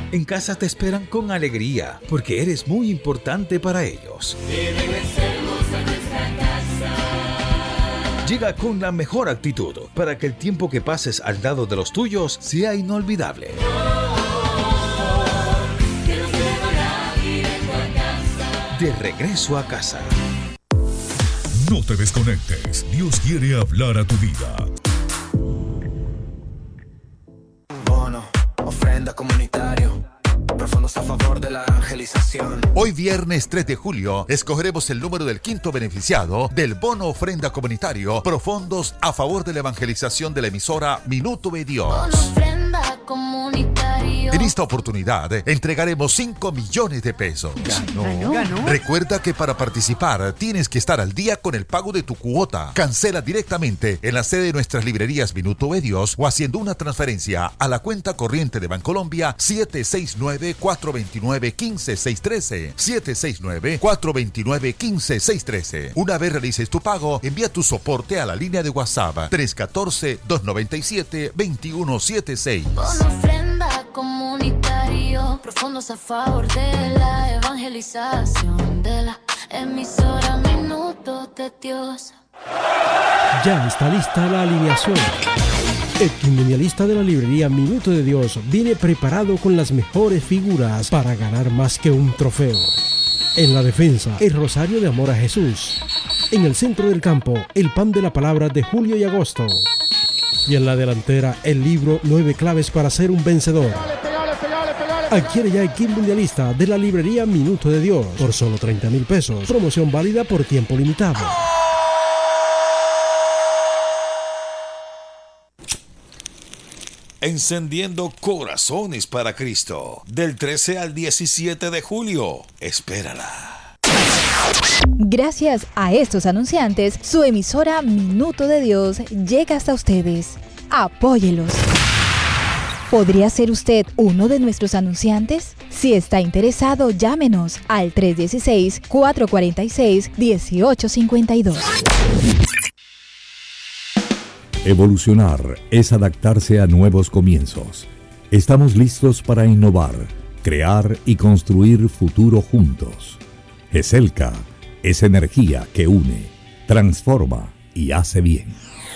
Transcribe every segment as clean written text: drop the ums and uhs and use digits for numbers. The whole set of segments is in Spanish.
En casa te esperan con alegría, porque eres muy importante para ellos. Llega con la mejor actitud para que el tiempo que pases al lado de los tuyos sea inolvidable. De regreso a casa. No te desconectes. Dios quiere hablar a tu vida. Bono, ofrenda comunitario. Profundos a favor de la evangelización. Hoy viernes 3 de julio escogeremos el número del quinto beneficiado del bono ofrenda comunitario Profundos a favor de la evangelización de la emisora Minuto de Dios. Bono ofrenda comunitario. En esta oportunidad entregaremos 5 millones de pesos. ¿Ganó? Recuerda que para participar tienes que estar al día con el pago de tu cuota. Cancela directamente en la sede de nuestras librerías Minuto de Dios o haciendo una transferencia a la cuenta corriente de Bancolombia 769-429-15613. 769-429-15613. Una vez realices tu pago, envía tu soporte a la línea de WhatsApp 314-297-2176. Bono ofrenda comunitario. Profundos a favor de la evangelización de la emisora Minuto de Dios. Ya está lista la alineación. El mundialista de la librería Minuto de Dios viene preparado con las mejores figuras para ganar más que un trofeo. En la defensa, el Rosario de Amor a Jesús. En el centro del campo, el pan de la palabra de julio y agosto. Y en la delantera, el libro 9 claves para ser un vencedor. Adquiere ya el kit mundialista de la librería Minuto de Dios por solo 30,000 pesos. Promoción válida por tiempo limitado. Encendiendo corazones para Cristo. Del 13 al 17 de julio. Espérala. Gracias a estos anunciantes, su emisora Minuto de Dios llega hasta ustedes. Apóyelos. ¿Podría ser usted uno de nuestros anunciantes? Si está interesado, llámenos al 316-446-1852. Evolucionar es adaptarse a nuevos comienzos. Estamos listos para innovar, crear y construir futuro juntos. GESELCA es energía que une, transforma y hace bien.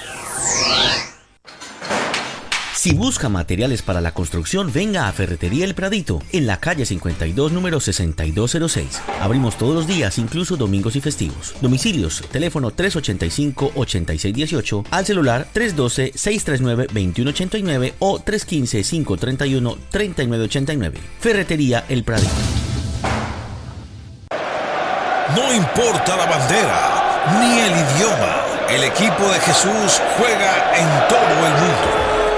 Si busca materiales para la construcción, venga a Ferretería El Pradito, en la calle 52, número 6206. Abrimos todos los días, incluso domingos y festivos. Domicilios, teléfono 385-8618, al celular 312-639-2189 o 315-531-3989. Ferretería El Pradito. No importa la bandera, ni el idioma, el equipo de Jesús juega en todo el mundo.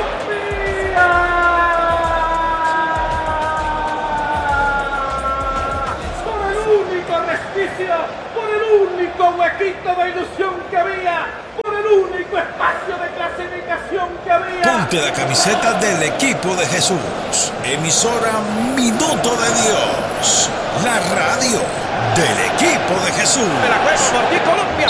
Por el único huequito de ilusión que había, por el único espacio de clasificación que había. Ponte la camiseta del equipo de Jesús. Emisora Minuto de Dios. La radio del equipo de Jesús. De la juez por ti, Colombia.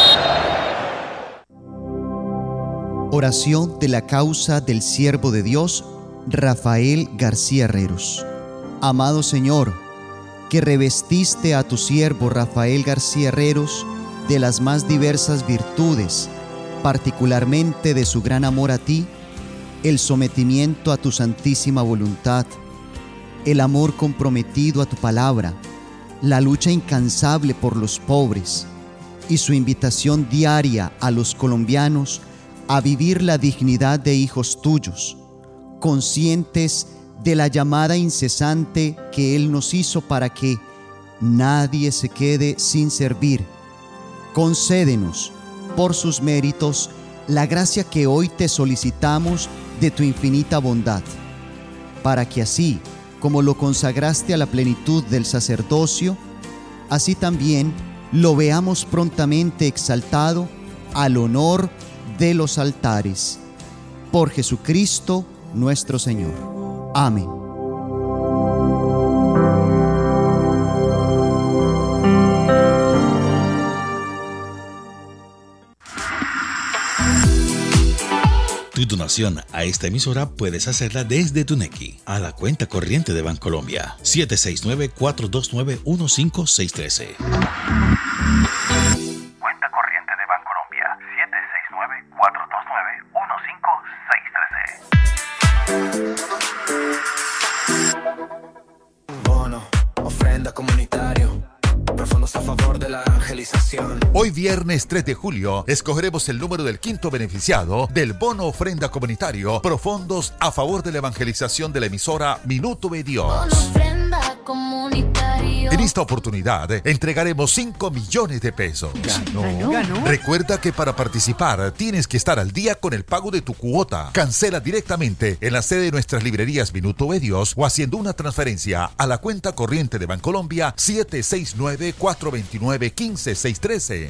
Oración de la causa del siervo de Dios, Rafael García Herreros. Amado Señor, que revestiste a tu siervo Rafael García Herreros de las más diversas virtudes, particularmente de su gran amor a ti, el sometimiento a tu santísima voluntad, el amor comprometido a tu palabra, la lucha incansable por los pobres y su invitación diaria a los colombianos a vivir la dignidad de hijos tuyos, conscientes de la llamada incesante que Él nos hizo para que nadie se quede sin servir. Concédenos, por sus méritos, la gracia que hoy te solicitamos de tu infinita bondad, para que así como lo consagraste a la plenitud del sacerdocio, así también lo veamos prontamente exaltado al honor de los altares. Por Jesucristo nuestro Señor. Amén. Tu donación a esta emisora puedes hacerla desde tu Nequi a la cuenta corriente de Bancolombia 769-429-15613. Cuenta corriente de Bancolombia 769-429-15613. Bono, ofrenda comunitario, profundos a favor de la evangelización. Hoy viernes 3 de julio escogeremos el número del quinto beneficiado del bono ofrenda comunitario Profondos a favor de la evangelización de la emisora Minuto de Dios. Bono ofrenda comunitario. En esta oportunidad entregaremos 5 millones de pesos. ¿Ganó? Recuerda que para participar tienes que estar al día con el pago de tu cuota. Cancela directamente en la sede de nuestras librerías Minuto de Dios o haciendo una transferencia a la cuenta corriente de Bancolombia 769-429-15613.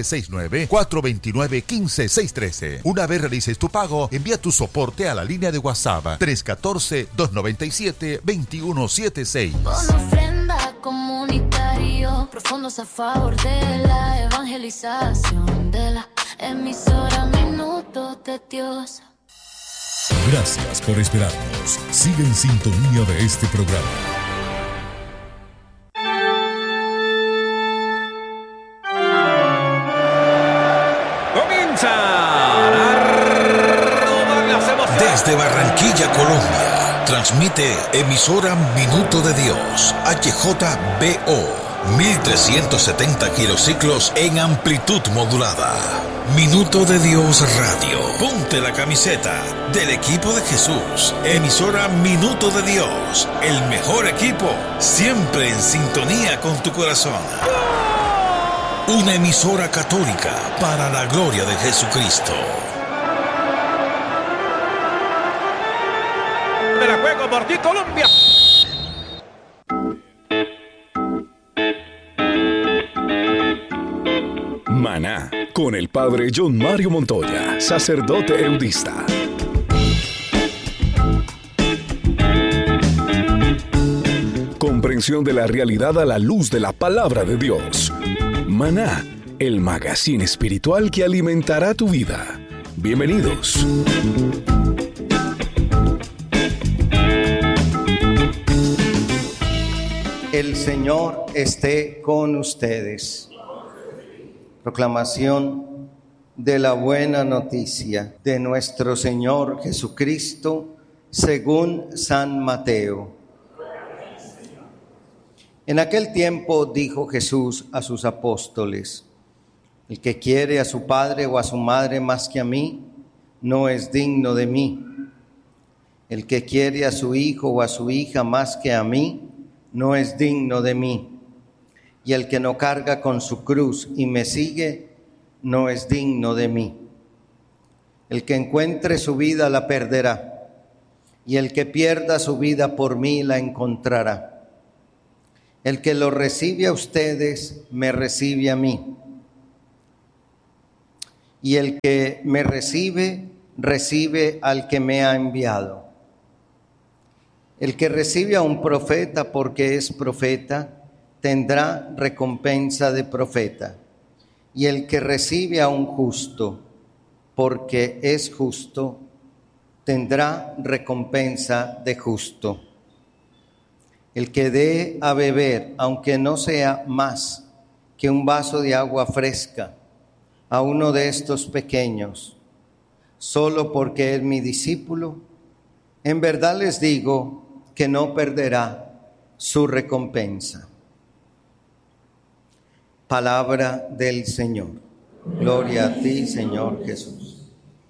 769-429-15613. Una vez realices tu pago, envía tu soporte a la línea de WhatsApp 314-297-2176. Bono ofrenda comunitario, profundos a favor de la evangelización de la emisora Minuto de Dios. Gracias por esperarnos. Sigue en sintonía de este programa. Comienza desde Barranquilla, Colombia. Transmite emisora Minuto de Dios, HJBO, 1370 kilociclos en amplitud modulada. Minuto de Dios Radio. Ponte la camiseta del equipo de Jesús. Emisora Minuto de Dios, el mejor equipo, siempre en sintonía con tu corazón. Una emisora católica para la gloria de Jesucristo. De la juego por ti, Colombia. Maná, con el padre John Mario Montoya, sacerdote eudista. Comprensión de la realidad a la luz de la palabra de Dios. Maná, el magazine espiritual que alimentará tu vida. Bienvenidos. El Señor esté con ustedes. Proclamación de la buena noticia de nuestro Señor Jesucristo según San Mateo. En aquel tiempo dijo Jesús a sus apóstoles: el que quiere a su padre o a su madre más que a mí, no es digno de mí. El que quiere a su hijo o a su hija más que a mí, no es digno de mí. Y el que no carga con su cruz y me sigue, no es digno de mí. El que encuentre su vida la perderá, y el que pierda su vida por mí la encontrará. El que lo recibe a ustedes, me recibe a mí. Y el que me recibe, recibe al que me ha enviado. El que recibe a un profeta porque es profeta, tendrá recompensa de profeta. Y el que recibe a un justo porque es justo, tendrá recompensa de justo. El que dé a beber, aunque no sea más que un vaso de agua fresca, a uno de estos pequeños, solo porque es mi discípulo, en verdad les digo que no perderá su recompensa. Palabra del Señor. Gloria a ti, Señor Jesús.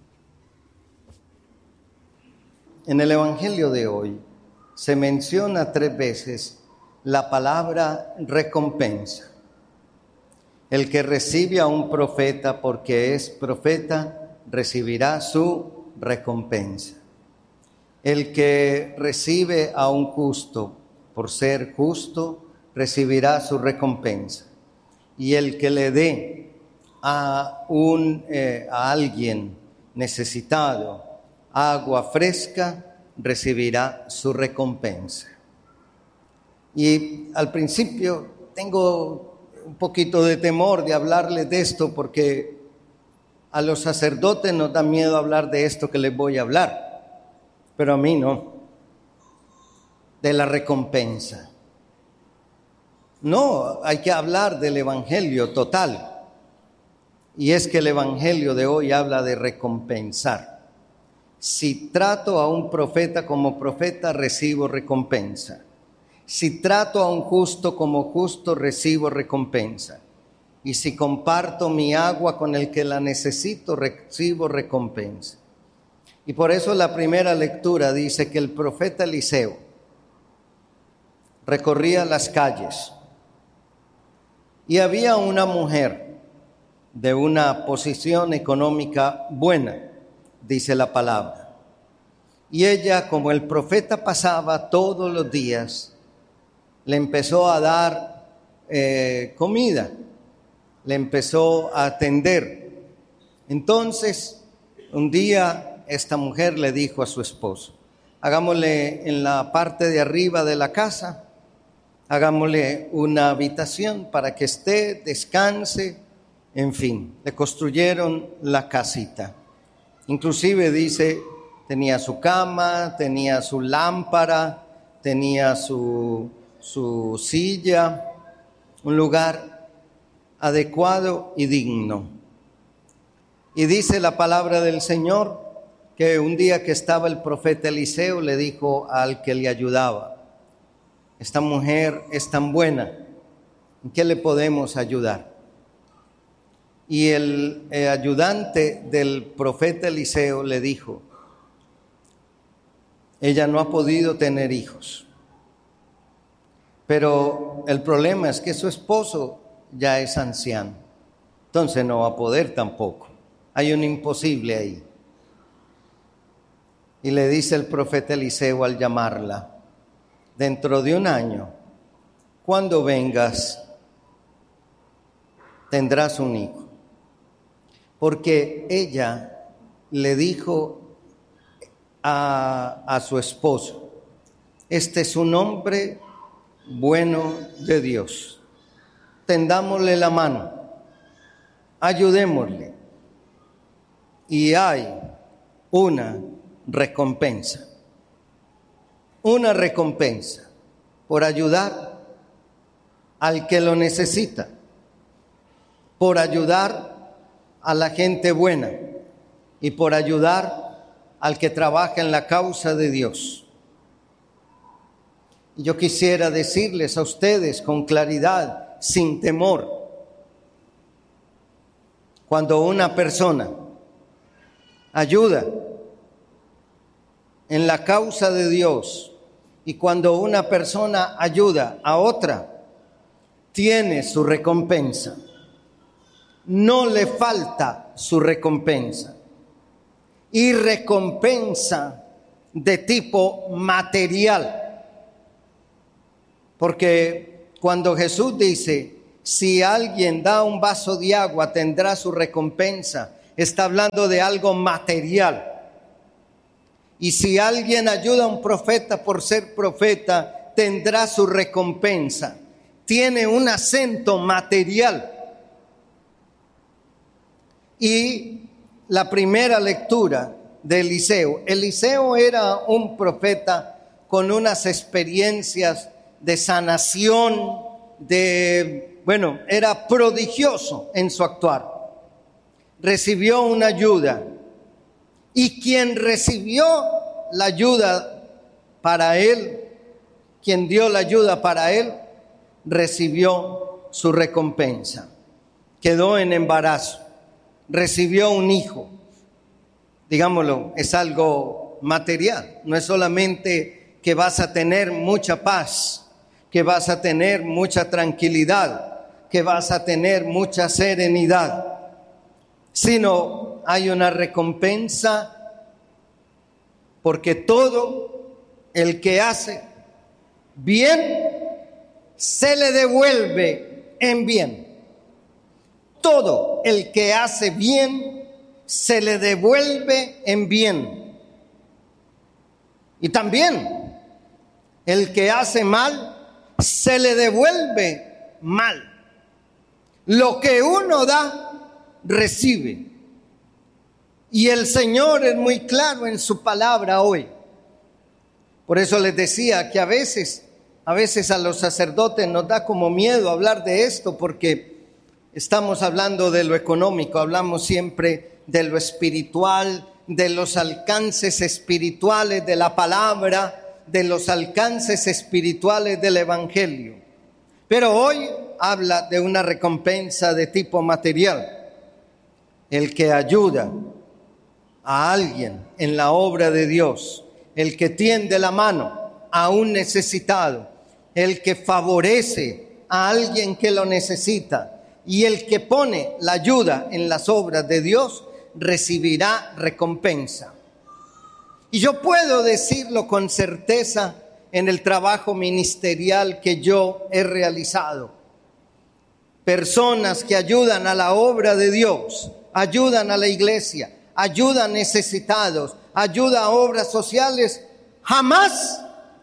En el Evangelio de hoy se menciona 3 veces la palabra recompensa. El que recibe a un profeta porque es profeta, recibirá su recompensa. El que recibe a un justo por ser justo, recibirá su recompensa. Y el que le dé a alguien necesitado agua fresca, recibirá su recompensa. Y al principio tengo un poquito de temor de hablarles de esto porque A los sacerdotes nos da miedo hablar de esto que les voy a hablar, pero a mí no. De la recompensa. No, hay que hablar del evangelio total. Y es que el evangelio de hoy habla de recompensar. Si trato a un profeta como profeta, recibo recompensa. Si trato a un justo como justo, recibo recompensa. Y si comparto mi agua con el que la necesito, recibo recompensa. Y por eso la primera lectura dice que el profeta Eliseo recorría las calles y había una mujer de una posición económica buena, dice la palabra. Y ella, como el profeta pasaba todos los días, le empezó a dar comida, le empezó a atender. Entonces, un día esta mujer le dijo a su esposo: hagámosle en la parte de arriba de la casa, hagámosle una habitación para que esté, descanse, en fin. Le construyeron la casita. Inclusive dice, tenía su cama, tenía su lámpara, tenía su silla, un lugar adecuado y digno. Y dice la palabra del Señor que un día que estaba el profeta Eliseo le dijo al que le ayudaba: esta mujer es tan buena, ¿en qué le podemos ayudar? Y el ayudante del profeta Eliseo le dijo: ella no ha podido tener hijos, pero el problema es que su esposo ya es anciano, entonces no va a poder tampoco. Hay un imposible ahí. Y le dice el profeta Eliseo al llamarla: dentro de un año, cuando vengas, tendrás un hijo. Porque ella le dijo a su esposo: este es un hombre bueno de Dios, tendámosle la mano, ayudémosle, y hay una recompensa por ayudar al que lo necesita, por ayudar a la gente buena y por ayudar al que trabaja en la causa de Dios. Y yo quisiera decirles a ustedes con claridad, sin temor, cuando una persona ayuda en la causa de Dios y cuando una persona ayuda a otra, tiene su recompensa. No le falta su recompensa. Y recompensa de tipo material. Porque cuando Jesús dice, si alguien da un vaso de agua, tendrá su recompensa, está hablando de algo material. Y si alguien ayuda a un profeta por ser profeta, tendrá su recompensa. Tiene un acento material. Y la primera lectura de Eliseo. Eliseo era un profeta con unas experiencias de sanación, era prodigioso en su actuar. Recibió una ayuda. Y quien recibió la ayuda para él, quien dio la ayuda para él, recibió su recompensa. Quedó en embarazo. Recibió un hijo. Digámoslo, es algo material. No es solamente que vas a tener mucha paz, que vas a tener mucha tranquilidad, que vas a tener mucha serenidad, sino hay una recompensa, porque todo el que hace bien se le devuelve en bien. Todo el que hace bien se le devuelve en bien. Y también el que hace mal se le devuelve mal. Lo que uno da, recibe. Y el Señor es muy claro en su palabra hoy. Por eso les decía que a veces a los sacerdotes nos da como miedo hablar de esto, porque estamos hablando de lo económico, hablamos siempre de lo espiritual, de los alcances espirituales de la palabra, de los alcances espirituales del Evangelio. Pero hoy habla de una recompensa de tipo material. El que ayuda a alguien en la obra de Dios, el que tiende la mano a un necesitado, el que favorece a alguien que lo necesita y el que pone la ayuda en las obras de Dios, recibirá recompensa. Y yo puedo decirlo con certeza en el trabajo ministerial que yo he realizado. Personas que ayudan a la obra de Dios, ayudan a la iglesia, ayudan a necesitados, ayuda a obras sociales, jamás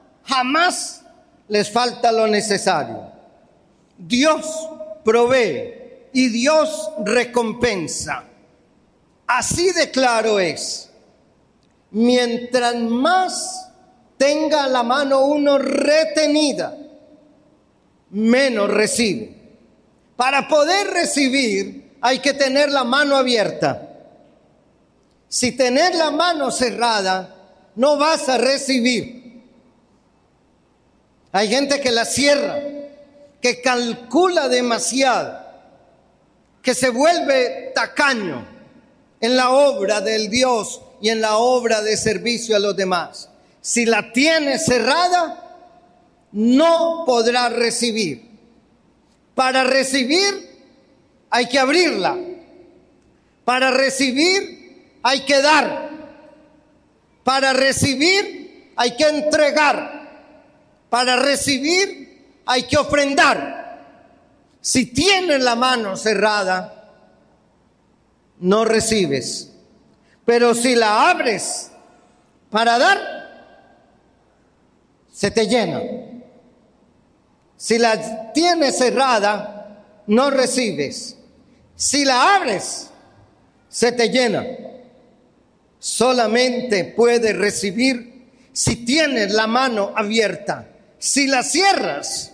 les falta lo necesario. Dios provee y Dios recompensa. Así de claro es. Mientras más tenga la mano uno retenida, menos recibe. Para poder recibir hay que tener la mano abierta. Si tenés la mano cerrada, no vas a recibir. Hay gente que la cierra, que calcula demasiado, que se vuelve tacaño en la obra del Dios y en la obra de servicio a los demás. Si la tiene cerrada, no podrá recibir. Para recibir hay que abrirla. Para recibir hay que dar. Para recibir hay que entregar. Para recibir hay que ofrendar. Si tienes la mano cerrada, no recibes. Pero si la abres para dar, se te llena. Si la tienes cerrada, no recibes. Si la abres, se te llena. Solamente puedes recibir si tienes la mano abierta. Si la cierras,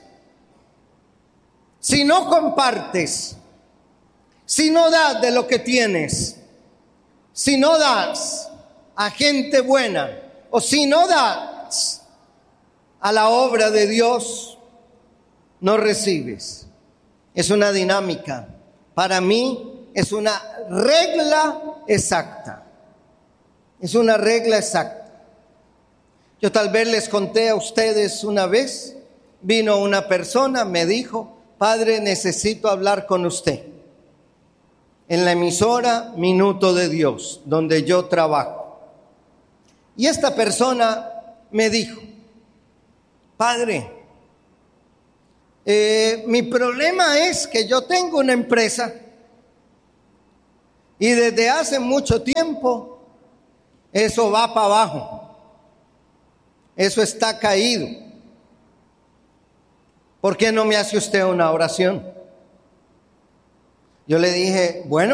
si no compartes, si no das de lo que tienes, si no das a gente buena o si no das a la obra de Dios, no recibes. Es una dinámica. Para mí es una regla exacta. Es una regla exacta. Yo tal vez les conté a ustedes una vez, vino una persona, me dijo: Padre, necesito hablar con usted. En la emisora Minuto de Dios, donde yo trabajo. Y esta persona me dijo: Padre, mi problema es que yo tengo una empresa y desde hace mucho tiempo eso va para abajo. Eso está caído. ¿Por qué no me hace usted una oración? Yo le dije: bueno,